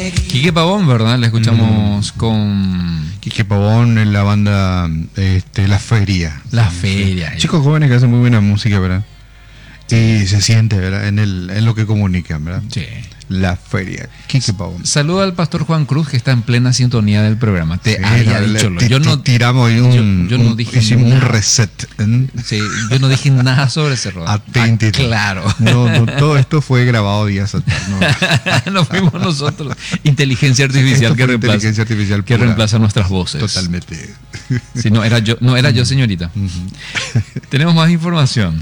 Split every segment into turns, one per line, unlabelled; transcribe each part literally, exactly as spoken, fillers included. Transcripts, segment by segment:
Quique Pavón, ¿verdad? Le escuchamos mm. con...
Quique Pavón en la banda este, La Feria.
La Feria.
Sí. Chicos jóvenes que hacen muy buena música, ¿verdad? Sí. Y se siente, ¿verdad? En, el, en lo que comunican, ¿verdad?
Sí.
La Feria. Quique Pavón.
Saluda al pastor Juan Cruz, que está en plena sintonía del programa. Te sí, había
no,
dicho.
Le,
yo no
tiramos ahí un,
yo, yo no
un,
dije
hicimos
nada.
un reset. ¿eh?
Sí, yo no dije nada sobre ese rodaje.
Atente.
Ah, claro.
No, no, todo esto fue grabado días atrás. No,
no fuimos nosotros. Inteligencia artificial que reemplaza,
inteligencia artificial
que reemplaza nuestras voces.
Totalmente.
Sí, no era yo, no era yo, señorita. Uh-huh. Tenemos más información.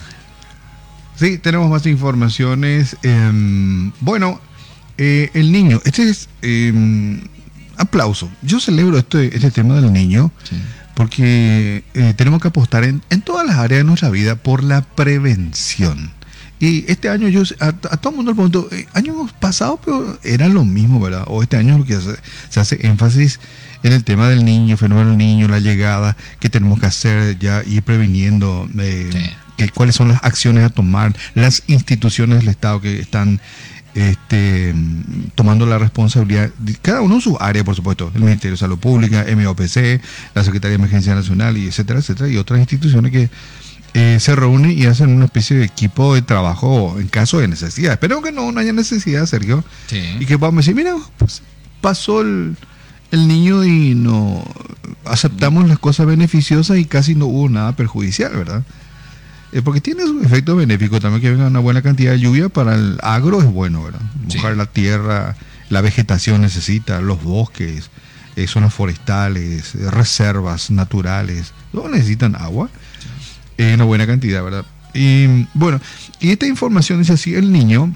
Sí, tenemos más informaciones. Eh, bueno. Eh, el niño, este es eh, aplauso. Yo celebro este, este tema del niño sí. porque eh, tenemos que apostar en, en todas las áreas de nuestra vida por la prevención. Y este año yo a, a todo el mundo le pregunto, eh, años pasados pero era lo mismo, ¿verdad? O este año lo que hace, se hace énfasis en el tema del niño, fenómeno del niño, la llegada, que tenemos que hacer ya, ir previniendo eh, sí. que, cuáles son las acciones a tomar, las instituciones del Estado que están Este, tomando la responsabilidad, de cada uno en su área, por supuesto, el Ministerio de Salud Pública, M O P C, la Secretaría de Emergencia Nacional, y etcétera, etcétera, y otras instituciones que eh, se reúnen y hacen una especie de equipo de trabajo en caso de necesidad. Espero que no, no haya necesidad, Sergio, sí. y que podamos decir, mira, pues, pasó el, el niño y no aceptamos las cosas beneficiosas y casi no hubo nada perjudicial, ¿verdad? Porque tiene su efecto benéfico también, que venga una buena cantidad de lluvia para el agro es bueno, ¿verdad? Mojar sí. la tierra, la vegetación necesita, los bosques, eh, zonas forestales, eh, reservas naturales, todos necesitan agua en eh, una buena cantidad, ¿verdad? Y bueno, y esta información dice así, el niño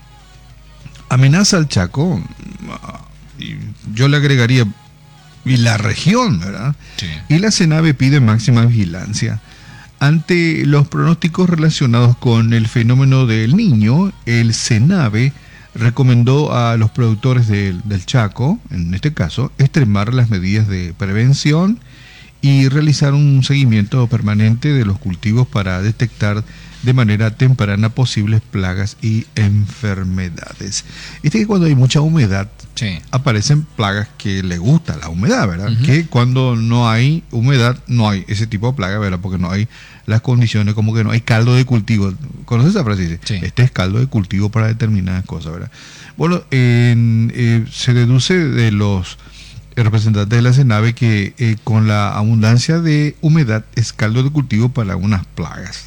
amenaza al Chaco, y yo le agregaría, y la región, ¿verdad? Sí. Y la CENAVE pide máxima vigilancia. Ante los pronósticos relacionados con el fenómeno del niño, el CENAVE recomendó a los productores del, del Chaco, en este caso, extremar las medidas de prevención y realizar un seguimiento permanente de los cultivos para detectar de manera temprana posibles plagas y enfermedades. Viste que cuando hay mucha humedad, sí. aparecen plagas que le gusta la humedad, ¿verdad? Uh-huh. Que cuando no hay humedad, no hay ese tipo de plaga, ¿verdad? Porque no hay las condiciones, como que no hay caldo de cultivo. ¿Conoces esa frase? Sí. Este es caldo de cultivo para determinadas cosas, ¿verdad? Bueno, en, eh, se deduce de los representantes de la CENAVE que eh, con la abundancia de humedad es caldo de cultivo para algunas plagas.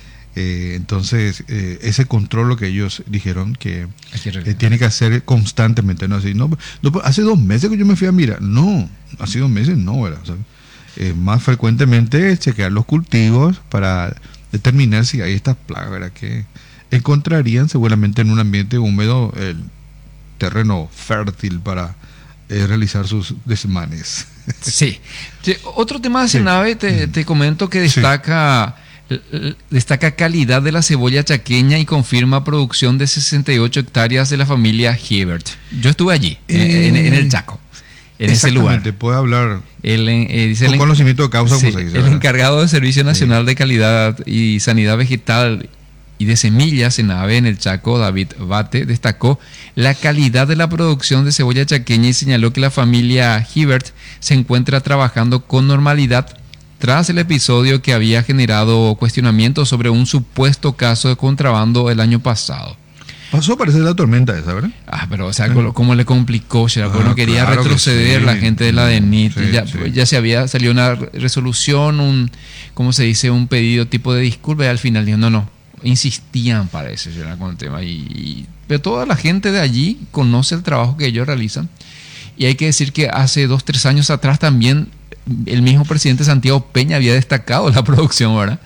Eh, entonces, eh, ese control, lo que ellos dijeron que eh, tiene que hacer constantemente, ¿no? Así, no, no, hace dos meses que yo me fui a mirar, no, hace dos meses no, ¿verdad? O sea, eh, más frecuentemente chequear los cultivos para determinar si hay estas plagas, ¿verdad? Que encontrarían seguramente en un ambiente húmedo el terreno fértil para eh, realizar sus desmanes.
Sí. Sí. Otro tema de CENAVE, sí. te, te comento que destaca... Sí. Destaca calidad de la cebolla chaqueña y confirma producción de sesenta y ocho hectáreas de la familia Hibbert. Yo estuve allí, eh, en, en el Chaco, en ese lugar.
Puede hablar
el, eh, dice
con
el,
conocimiento de causa,
sí,
como se dice,
el
¿verdad?
encargado del Servicio Nacional sí. de Calidad y Sanidad Vegetal y de Semillas CENAVE en el Chaco, David Bate, destacó la calidad de la producción de cebolla chaqueña y señaló que la familia Hibbert se encuentra trabajando con normalidad tras el episodio que había generado cuestionamientos sobre un supuesto caso de contrabando el año pasado.
Pasó a parecer la tormenta esa, ¿verdad?
Ah, pero o sea, ¿cómo, cómo le complicó? Ah, no quería claro retroceder sí. la gente de la DENIT. Sí, ya, sí. ya se había salido una resolución, un, ¿cómo se dice? Un pedido tipo de disculpa y al final dijo, no, no, insistían, parece, con el tema. Y, y, pero toda la gente de allí conoce el trabajo que ellos realizan. Y hay que decir que hace dos, tres años atrás también el mismo presidente Santiago Peña había destacado la producción, ¿verdad?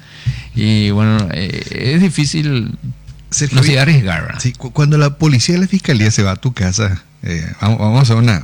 Y bueno, eh, es difícil
Sergio,
no se arriesgar, ¿verdad?
Sí, cuando la policía de la fiscalía se va a tu casa, eh, vamos, vamos a hacer una,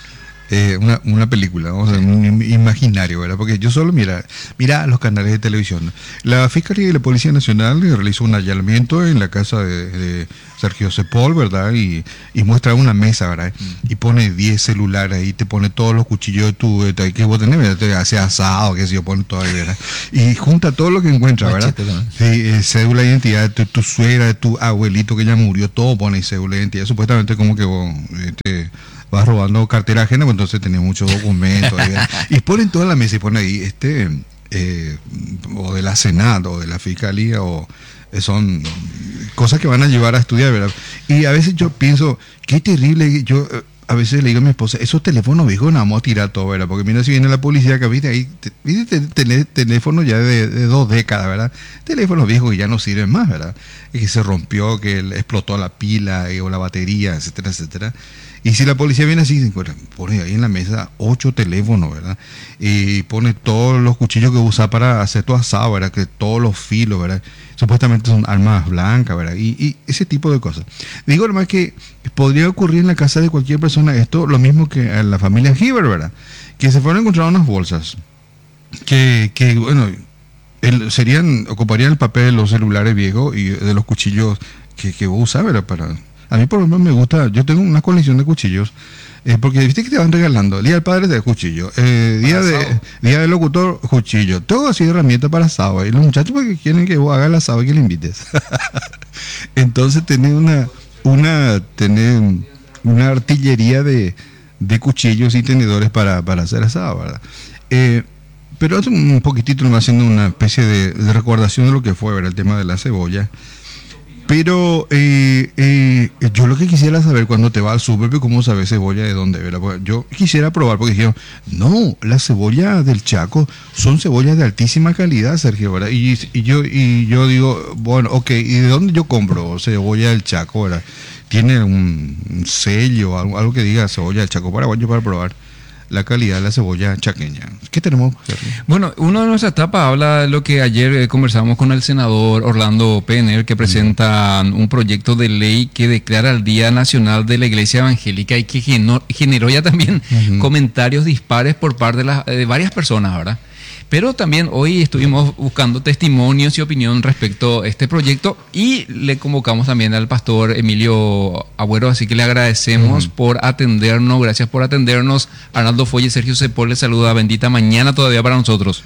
eh, una, una película, vamos a hacer un imaginario, ¿verdad? Porque yo solo mira, mira los canales de televisión. La Fiscalía y la Policía Nacional realizó un allanamiento en la casa de, de Sergio Cepol, ¿verdad? Y, y muestra una mesa, ¿verdad? Mm. Y pone diez celulares ahí, te pone todos los cuchillos de tu, de, de, que vos tenés, ¿verdad? Te hace asado, que se yo pone todo ahí, ¿verdad? Y junta todo lo que encuentra, ¿verdad? Sí, eh, cédula de identidad de tu, tu suegra, de tu abuelito que ya murió, todo pone ahí cédula de identidad. Supuestamente como que vos, este, vas robando cartera ajena, pues entonces tenés muchos documentos. Y ponen toda la mesa y ponen ahí, este, eh, o de la Senado, o de la Fiscalía, o son cosas que van a llevar a estudiar, ¿verdad? Y a veces yo pienso, qué terrible, yo a veces le digo a mi esposa, esos teléfonos viejos no vamos a tirar todo, ¿verdad? Porque mira, si viene la policía acá, viste, ahí, te, viste, tenés teléfonos ya de, de dos décadas, ¿verdad? Teléfonos viejos que ya no sirven más, ¿verdad? Y que se rompió, que explotó la pila o la batería, etcétera, etcétera. Y si la policía viene así, pone ahí en la mesa ocho teléfonos, ¿verdad? Y pone todos los cuchillos que usa para hacer tu asado, ¿verdad? Que todos los filos, ¿verdad? Supuestamente son armas blancas, ¿verdad? Y, y ese tipo de cosas. Digo, además, que podría ocurrir en la casa de cualquier persona esto, lo mismo que a la familia Hiver, ¿verdad? Que se fueron a encontrar unas bolsas que, que bueno, el, serían, ocuparían el papel de los celulares viejos y de los cuchillos que, que vos usas, ¿verdad? Para... A mí por lo menos me gusta, yo tengo una colección de cuchillos, eh, porque viste que te van regalando, el día del padre de cuchillo, eh, día de día del locutor, cuchillo, todo así herramientas para asado, y los muchachos porque quieren que vos hagas el asado y que le invites. Entonces tenés una, una, tenés una artillería de, de cuchillos y tenedores para, para hacer asado, ¿verdad? Eh, pero es un poquitito nomás haciendo una especie de, de recordación de lo que fue, ¿verdad? El tema de la cebolla. Pero eh, eh, yo lo que quisiera saber cuando te vas al súper, ¿cómo sabes cebolla de dónde? ¿Verdad? Porque yo quisiera probar, porque dijeron, no, las cebollas del Chaco son cebollas de altísima calidad, Sergio, ¿verdad? Y, y, yo, y yo digo, bueno, ok, ¿y de dónde yo compro cebolla del Chaco, ¿verdad? ¿Tiene un, un sello, algo, algo que diga cebolla del Chaco paraguayo para probar la calidad de la cebolla chaqueña? ¿Qué tenemos?
Bueno, uno de nuestra etapa habla de lo que ayer eh, conversamos con el senador Orlando Penner, que presenta uh-huh. un proyecto de ley que declara el Día Nacional de la Iglesia Evangélica y que generó, generó ya también uh-huh. comentarios dispares por parte de, las, de varias personas, ¿verdad? Pero también hoy estuvimos buscando testimonios y opinión respecto a este proyecto y le convocamos también al pastor Emilio Agüero, así que le agradecemos uh-huh. por atendernos, gracias por atendernos. Arnaldo Folle, Sergio Cepol les saluda, bendita mañana todavía para nosotros.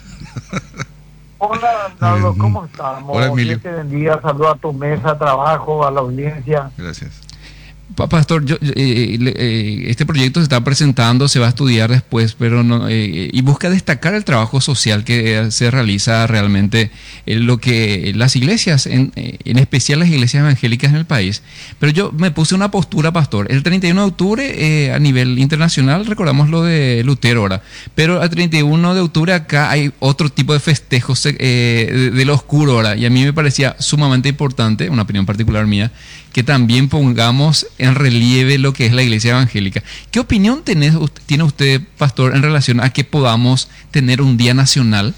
Hola Arnaldo, ¿cómo estamos?
Hola Emilio.
Dios te bendiga, saludo a tu mesa, trabajo, a la audiencia.
Gracias.
Pastor, yo, eh, eh, este proyecto se está presentando, se va a estudiar después, pero no, eh, y busca destacar el trabajo social que eh, se realiza realmente en lo que las iglesias, en, en especial las iglesias evangélicas en el país. Pero yo me puse una postura, pastor. El treinta y uno de octubre eh, a nivel internacional recordamos lo de Lutero ahora, pero el treinta y uno de octubre acá hay otro tipo de festejos eh, de, de lo oscuro ahora, y a mí me parecía sumamente importante, una opinión particular mía, que también pongamos en relieve lo que es la iglesia evangélica. ¿Qué opinión tenés, tiene usted, pastor, en relación a que podamos tener un día nacional?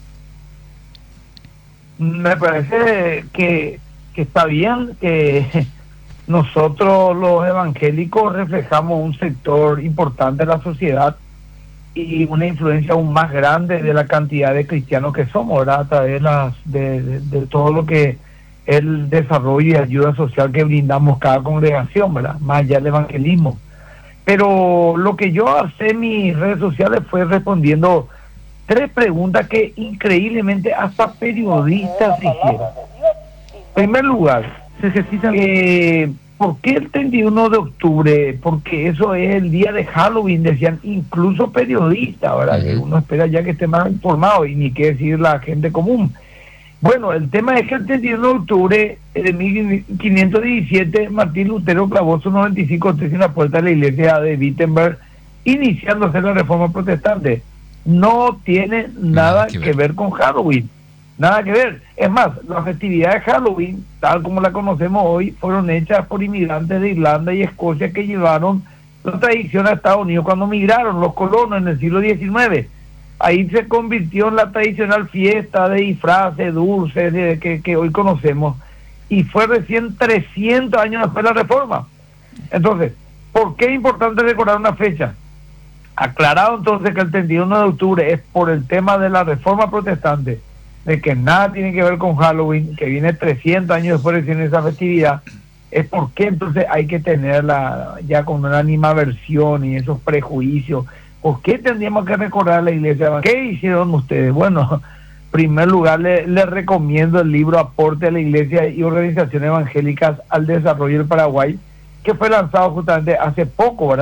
Me parece que, que está bien que nosotros los evangélicos reflejamos un sector importante de la sociedad y una influencia aún más grande de la cantidad de cristianos que somos, ¿verdad? A través de, las, de, de, de todo lo que el desarrollo y ayuda social que brindamos cada congregación, ¿verdad? Más allá del evangelismo. Pero lo que yo hice en mis redes sociales fue respondiendo tres preguntas que increíblemente hasta periodistas hicieron. En primer lugar, se necesita eh, ¿por qué el treinta y uno de octubre? Porque eso es el día de Halloween, decían incluso periodistas, ¿verdad? Uh-huh. Que uno espera ya que esté más informado, y ni qué decir la gente común. Bueno, el tema es que el treinta y uno de octubre de mil quinientos diecisiete, Martín Lutero clavó sus noventa y cinco tesis en la puerta de la iglesia de Wittenberg, iniciándose la reforma protestante. No tiene nada, nada que, ver. que ver con Halloween, nada que ver. Es más, las festividades de Halloween, tal como la conocemos hoy, fueron hechas por inmigrantes de Irlanda y Escocia que llevaron la tradición a Estados Unidos cuando migraron los colonos en el siglo diecinueve. Ahí se convirtió en la tradicional fiesta de disfraces, dulces, de, que, que hoy conocemos. Y fue recién trescientos años después de la reforma. Entonces, ¿por qué es importante recordar una fecha? Aclarado entonces que el treinta y uno de octubre es por el tema de la reforma protestante, de que nada tiene que ver con Halloween, que viene trescientos años después de esa festividad, es porque entonces hay que tenerla ya con una animaversión y esos prejuicios. ¿Por qué tendríamos que recordar a la iglesia? ¿Qué hicieron ustedes? Bueno, en primer lugar le, le recomiendo el libro Aporte a la Iglesia y Organizaciones Evangélicas al Desarrollo del Paraguay, que fue lanzado justamente hace poco, ¿verdad?